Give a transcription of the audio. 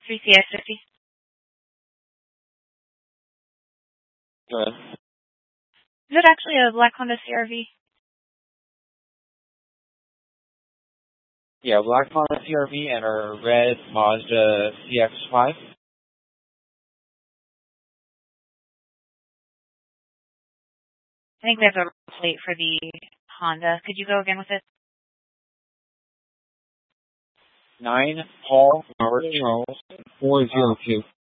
3CX50. Go ahead. Is it actually a black Honda CRV? Yeah, black Honda CRV and a red Mazda CX-5. I think we have a plate for the Honda. Could you go again with it? 9 Paul Robert Charles 402.